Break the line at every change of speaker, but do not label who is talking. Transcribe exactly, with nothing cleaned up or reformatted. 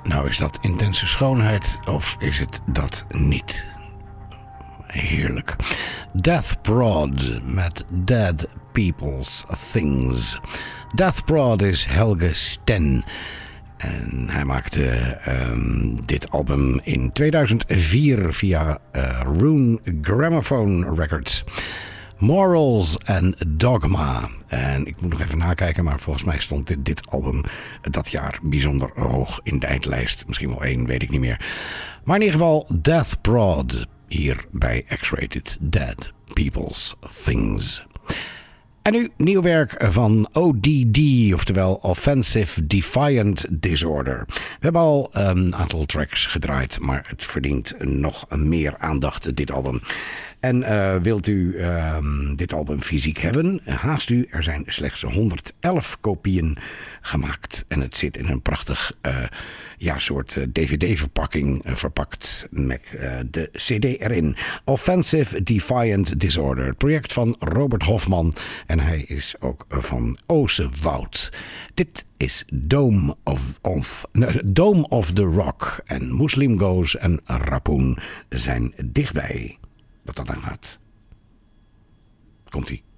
Nou, is dat intense schoonheid of is het dat niet? Heerlijk. Death Prod met Dead People's Things. Death Prod is Helge Sten. En hij maakte um, dit album in tweeduizend vier via uh, Rune Gramophone Records. Morals and Dogma. En ik moet nog even nakijken, maar volgens mij stond dit, dit album dat jaar bijzonder hoog in de eindlijst. Misschien wel één, weet ik niet meer. Maar in ieder geval Death Prod hier bij X-Rated Dead People's Things. En nu nieuw werk van O D D, oftewel Offensive Defiant Disorder. We hebben al een aantal tracks gedraaid, maar het verdient nog meer aandacht, dit album. En uh, wilt u uh, dit album fysiek hebben, haast u. Er zijn slechts honderdelf kopieën gemaakt. En het zit in een prachtig uh, ja, soort uh, D V D-verpakking uh, verpakt met uh, de C D erin. Offensive Defiant Disorder. Het project van Robert Hofman. En hij is ook van Ozenwoud. Dit is Dome of, of, no, Dome of the Rock. En Muslim Goes en Rapoon zijn dichtbij. Wat dat dan gaat. Komt-ie.